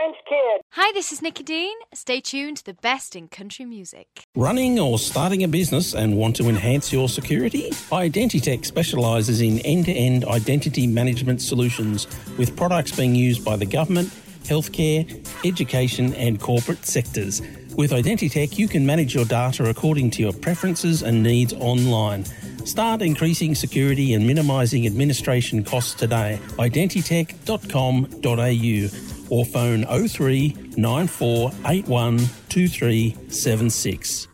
French kid. Hi, this is Nikki Dean. Stay tuned to the best in country music. Running or starting a business and want to enhance your security? Identitech specialises in end-to-end identity management solutions with products being used by the government, healthcare, education and corporate sectors. With Identitech, you can manage your data according to your preferences and needs online. Start increasing security and minimising administration costs today. Identitech.com.au or phone 03 9481 2376.